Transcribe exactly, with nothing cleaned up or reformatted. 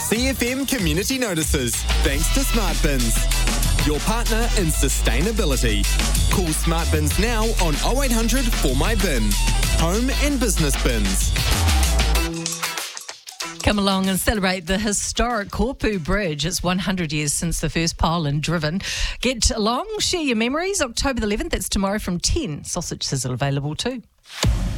C F M Community Notices, thanks to Smart Bins, your partner in sustainability. Call Smart Bins now on oh eight hundred four my bin. Home and business bins. Come along and celebrate the historic Korpu Bridge. It's one hundred years since the first pylon driven. Get along, share your memories. October the eleventh, that's tomorrow from ten. Sausage sizzle available too.